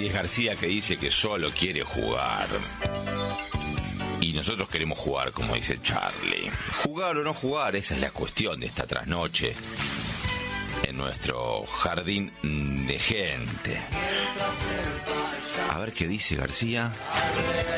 Ahí es García que dice que solo quiere jugar. Y nosotros queremos jugar, como dice Charlie. Jugar o no jugar, esa es la cuestión de esta trasnoche en nuestro jardín de gente. A ver qué dice García.